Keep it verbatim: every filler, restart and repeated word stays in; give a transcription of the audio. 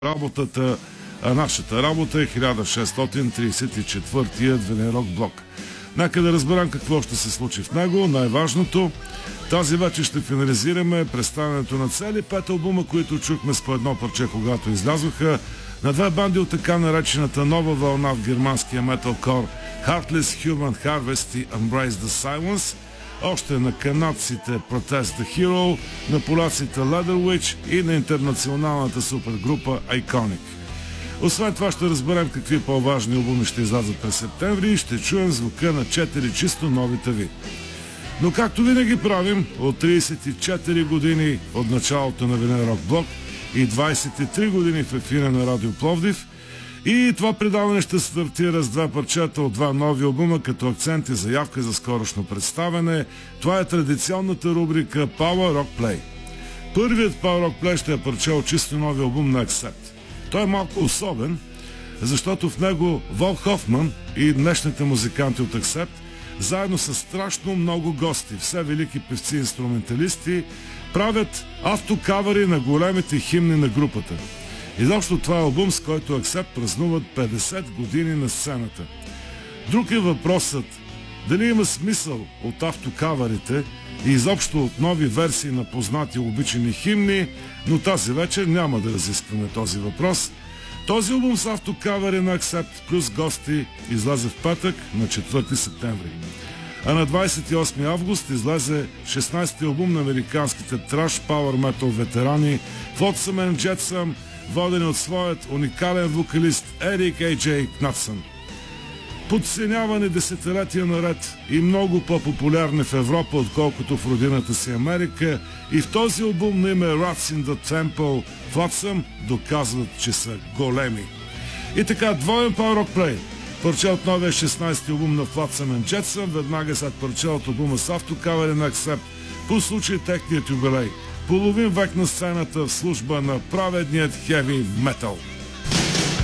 Работата, а нашата работа е хиляда шестстотин тридесет и четвъртия Венерок блок. Нека да разберем какво ще се случи в него. Най-важното, тази вече ще финализираме представянето на цели пет албума, които чухме с по едно парче, когато излязоха, на две банди от така наречената нова вълна в германския металкор Heartless Human Harvest и Embrace the Silence, още на канадците Protest the Hero, на поляците Leather Witch и на интернационалната супергрупа Iconic. Освен това ще разберем какви по-важни албуми ще излязат през септември и ще чуем звука на четири чисто новите ви. Но както винаги правим, от тридесет и четири години от началото на Венерок блок и двадесет и три години в ефира на Радио Пловдив, и това предаване ще стартира с две парчета от два нови албума като акцент и заявка за скорошно представяне. Това е традиционната рубрика Power Rock Play. Първият Power Rock Play ще е парче от чисто нови албум на Accept. Той е малко особен, защото в него Вол Хофман и днешните музиканти от Accept, заедно с страшно много гости, все велики певци и инструменталисти, правят автокавари на големите химни на групата. Изобщо това е албум, с който Accept празнуват петдесет години на сцената. Друг е въпросът дали има смисъл от автокаварите и изобщо от нови версии на познати обичани химни, но тази вечер няма да разискваме този въпрос. Този албум с автокавари на Accept плюс гости излезе в петък на четвърти септември. А на двадесет и осми август излезе шестнадесети албум на американските траш пауър метал ветерани Flotsam and Jetsam, водени от своят уникален вокалист Ерик Ей Джей Кнатсън. Подценявани десетилетия наред и много по-популярни в Европа, отколкото в родината си Америка, и в този албум на име Rats in the Temple Flotsam доказват, че са големи. И така, двоен Power Rock Play. Парче от новия шестнадесети албум на Flotsam and Jetsam, веднага след парче от албума с автокавари на Accept, по случай техният юбилей. Половин век на сцената в служба на праведният хеви метал.